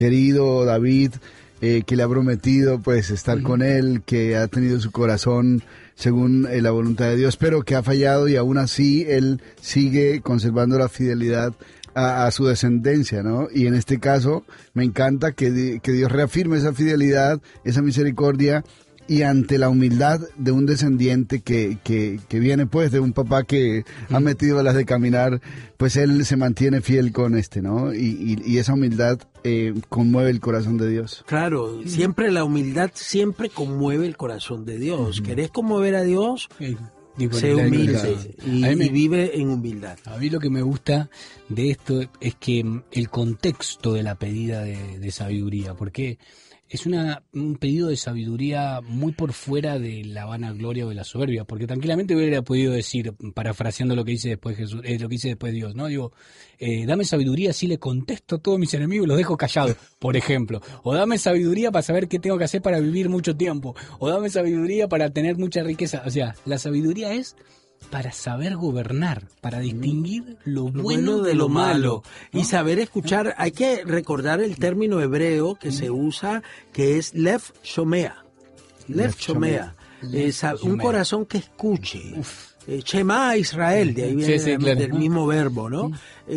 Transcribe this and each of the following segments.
querido David, que le ha prometido pues estar con él, que ha tenido su corazón según la voluntad de Dios, pero que ha fallado y aún así él sigue conservando la fidelidad a su descendencia, ¿no? Y en este caso me encanta que Dios reafirme esa fidelidad, esa misericordia, y ante la humildad de un descendiente que viene pues de un papá que ha metido las de caminar, pues él se mantiene fiel con ¿no? Y esa humildad conmueve el corazón de Dios. Claro, siempre la humildad siempre conmueve el corazón de Dios. ¿Querés conmover a Dios? Sé humilde y vive en humildad. A mí lo que me gusta de esto es que el contexto de la pedida de sabiduría, porque es un pedido de sabiduría muy por fuera de la vanagloria o de la soberbia, porque tranquilamente hubiera podido decir, parafraseando lo que dice después Jesús, lo que dice después Dios, ¿no? Digo, dame sabiduría, así le contesto a todos mis enemigos y los dejo callados, por ejemplo. O dame sabiduría para saber qué tengo que hacer para vivir mucho tiempo. O dame sabiduría para tener mucha riqueza. O sea, la sabiduría es para saber gobernar, para distinguir lo bueno de lo malo, ¿no? Y saber escuchar. Hay que recordar el término hebreo que se usa, que es lev shomea. Lev shomea. Un corazón que escuche. Shema Israel, de ahí viene del mismo verbo, ¿no?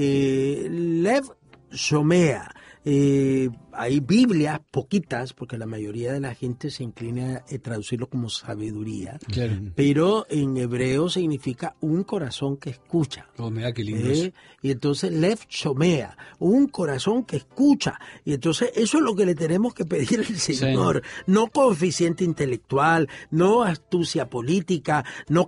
Lev shomea. Hay Biblias, poquitas, porque la mayoría de la gente se inclina a traducirlo como sabiduría, claro. Pero en hebreo significa un corazón que escucha. Oh, mira qué lindo eso. Y entonces, lev shomea, un corazón que escucha. Y entonces, eso es lo que le tenemos que pedir al Señor. Sí. No coeficiente intelectual, no astucia política,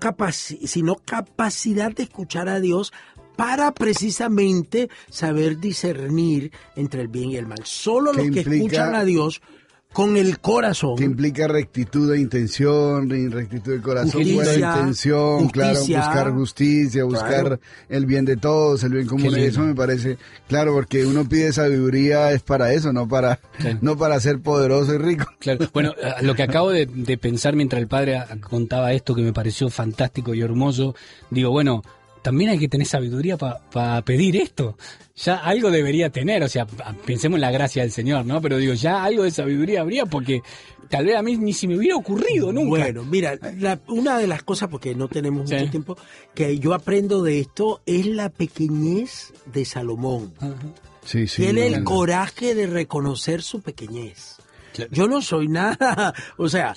sino capacidad de escuchar a Dios, para precisamente saber discernir entre el bien y el mal. Solo los que escuchan a Dios con el corazón. Que implica rectitud de intención, rectitud de corazón, buena intención, claro, buscar justicia, buscar el bien de todos, el bien común. Eso me parece claro, porque uno pide sabiduría es para eso, no para ser poderoso y rico. Claro. Bueno, lo que acabo de pensar mientras el padre contaba esto, que me pareció fantástico y hermoso, digo, bueno, también hay que tener sabiduría para pedir esto. Ya algo debería tener, o sea, pensemos en la gracia del Señor, ¿no? Pero digo, ya algo de sabiduría habría, porque tal vez a mí ni se me hubiera ocurrido nunca. Bueno, mira, una de las cosas, porque no tenemos mucho tiempo, que yo aprendo de esto es la pequeñez de Salomón. Sí, Tiene el coraje de reconocer su pequeñez. Yo no soy nada, o sea,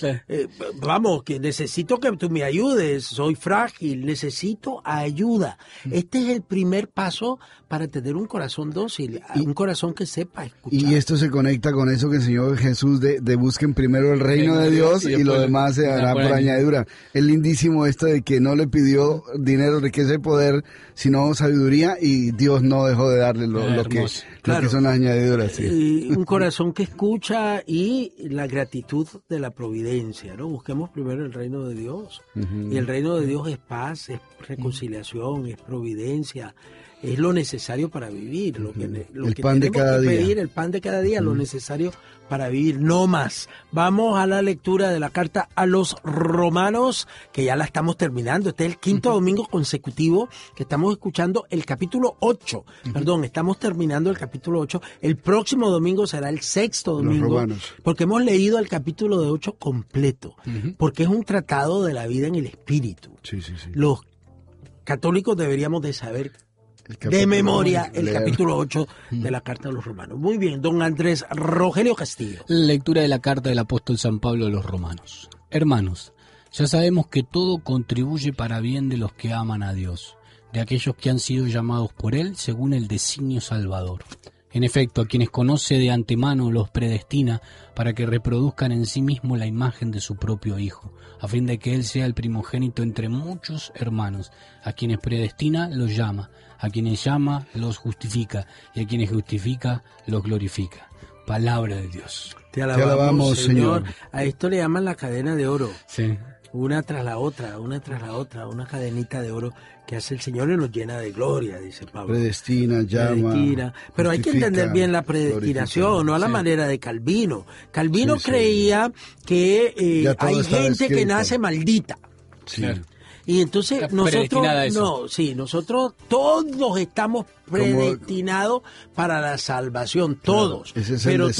vamos, que necesito que tú me ayudes, soy frágil, necesito ayuda. Este es el primer paso para tener un corazón dócil, un corazón que sepa escuchar. Y esto se conecta con eso que enseñó Jesús de busquen primero el reino de Dios y lo demás se hará por añadidura. Es lindísimo esto de que no le pidió dinero, riqueza y poder, sino sabiduría, y Dios no dejó de darle lo que son las añadiduras. Sí. Un corazón que escucha y la gratitud de la providencia, ¿no? Busquemos primero el reino de Dios. Y el reino de Dios es paz, es reconciliación, es providencia, es lo necesario para vivir, lo que pan de cada día. Pedir, el pan de cada día, lo necesario para vivir, no más. Vamos a la lectura de la carta a los Romanos, que ya la estamos terminando. Este es el quinto domingo consecutivo que estamos escuchando el capítulo 8. Perdón, estamos terminando el capítulo 8. El próximo domingo será el sexto domingo, porque hemos leído el capítulo de 8 completo, porque es un tratado de la vida en el espíritu. Sí. Los católicos deberíamos de saber de memoria el capítulo 8 de la carta a los Romanos. Muy bien, don Andrés Rogelio Castillo. Lectura de la carta del apóstol San Pablo a los Romanos. Hermanos, ya sabemos que todo contribuye para bien de los que aman a Dios, de aquellos que han sido llamados por Él según el designio salvador. En efecto, a quienes conoce de antemano los predestina para que reproduzcan en sí mismo la imagen de su propio Hijo, a fin de que Él sea el primogénito entre muchos hermanos. A quienes predestina los llama, a quienes llama los justifica, y a quienes justifica los glorifica. Palabra de Dios. Te alabamos, Señor. A esto le llaman la cadena de oro. Sí. Una tras la otra, una cadenita de oro que hace el Señor y nos llena de gloria, dice Pablo. Predestina, llama. Pero hay que entender bien la predestinación, no a la manera de Calvino. Calvino creía que hay gente que nace maldita. Sí. Y entonces Está nosotros, predestinada a eso. no, sí, nosotros todos estamos predestinados para la salvación, todos. Ese es el pero